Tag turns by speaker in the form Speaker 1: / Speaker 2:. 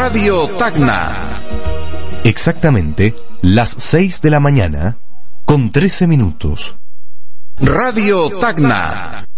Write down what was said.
Speaker 1: Radio Tacna.
Speaker 2: Exactamente las 6 de la mañana con 13 minutos.
Speaker 1: Radio Tacna.